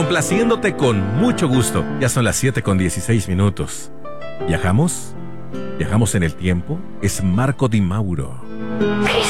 complaciéndote con mucho gusto. Ya son las 7:16. ¿Viajamos? ¿Viajamos en el tiempo? Es Marco Di Mauro.